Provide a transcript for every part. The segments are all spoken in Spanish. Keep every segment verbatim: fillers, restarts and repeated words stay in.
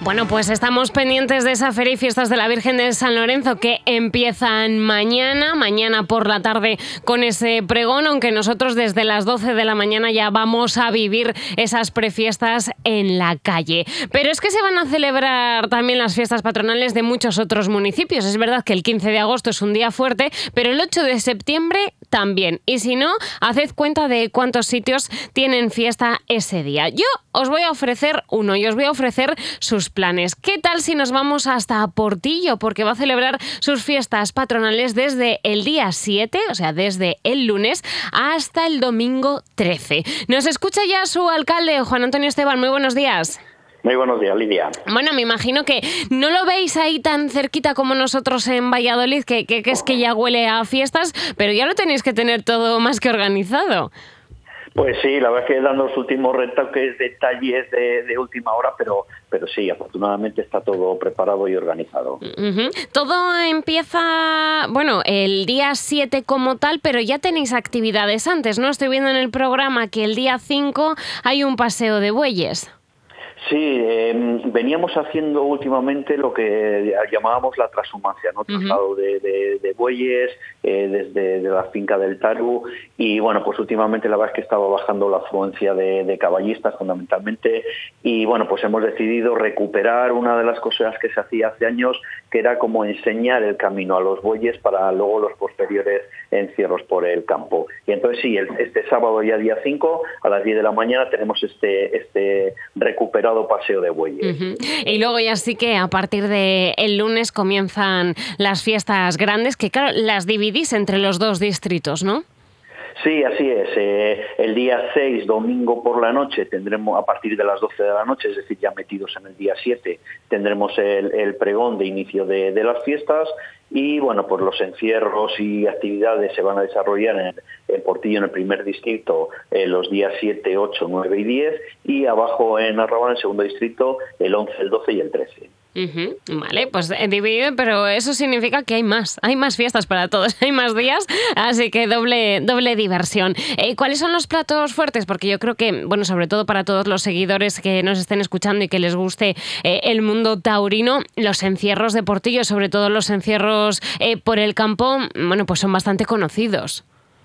Bueno, pues estamos pendientes de esa Feria y Fiestas de la Virgen de San Lorenzo que empiezan mañana, mañana por la tarde con ese pregón, aunque nosotros desde las doce de la mañana ya vamos a vivir esas prefiestas en la calle. Pero es que se van a celebrar también las fiestas patronales de muchos otros municipios. Es verdad que el quince de agosto es un día fuerte, pero el ocho de septiembre también. Y si no, haced cuenta de cuántos sitios tienen fiesta ese día. Yo os voy a ofrecer uno y os voy a ofrecer sus planes. ¿Qué tal si nos vamos hasta Portillo? Porque va a celebrar sus fiestas patronales desde el día siete, o sea, desde el lunes, hasta el domingo trece. Nos escucha ya su alcalde, Juan Antonio Esteban. Muy buenos días. Muy buenos días, Lidia. Bueno, me imagino que no lo veis ahí tan cerquita como nosotros en Valladolid, que, que, que es que ya huele a fiestas, pero ya lo tenéis que tener todo más que organizado. Pues sí, la verdad es que dando los últimos retoques, detalles de, de última hora, pero, pero sí, afortunadamente está todo preparado y organizado. Uh-huh. Todo empieza, bueno, el día siete como tal, pero ya tenéis actividades antes, ¿no? Estoy viendo en el programa que el día cinco hay un paseo de bueyes. Sí, eh, veníamos haciendo últimamente lo que llamábamos la transhumancia, ¿no? Traslado uh-huh. de, de, de bueyes eh, desde de la finca del Taru y bueno, pues últimamente la verdad es que estaba bajando la afluencia de, de caballistas fundamentalmente y bueno, pues hemos decidido recuperar una de las cosas que se hacía hace años, que era como enseñar el camino a los bueyes para luego los posteriores encierros por el campo. Y entonces sí, el, este sábado ya día cinco a las diez de la mañana tenemos este, este recuperado paseo de bueyes. Uh-huh. Y luego ya sí que a partir de el lunes comienzan las fiestas grandes, que claro, las dividís entre los dos distritos, ¿no? Sí, así es. Eh, el día seis, domingo por la noche, tendremos a partir de las doce de la noche, es decir, ya metidos en el día siete, tendremos el, el pregón de inicio de, de las fiestas y, bueno, pues los encierros y actividades se van a desarrollar en, en Portillo, en el primer distrito, eh, los días siete, ocho, nueve y diez y abajo en Arrabal, en el segundo distrito, el once, el doce y el trece. Uh-huh. Vale, pues dividido, pero eso significa que hay más, hay más fiestas para todos, hay más días, así que doble, doble diversión. Eh, ¿Cuáles son los platos fuertes? Porque yo creo que, bueno, sobre todo para todos los seguidores que nos estén escuchando y que les guste eh, el mundo taurino, los encierros de Portillo, sobre todo los encierros eh, por el campo, bueno, pues son bastante conocidos.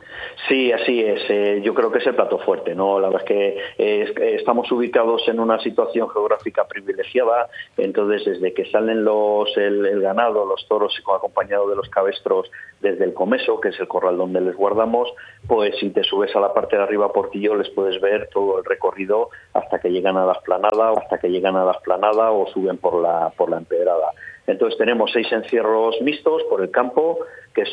Sí, así es. Eh, yo creo que es el plato fuerte, ¿no? La verdad es que eh, estamos ubicados en una situación geográfica privilegiada, entonces desde que salen los el, el ganado, los toros acompañados de los cabestros desde el comeso, que es el corral donde les guardamos, pues si te subes a la parte de arriba Portillo les puedes ver todo el recorrido hasta que llegan a la esplanada, o hasta que llegan a la esplanada o suben por la por la empedrada. Entonces tenemos seis encierros mixtos por el campo, que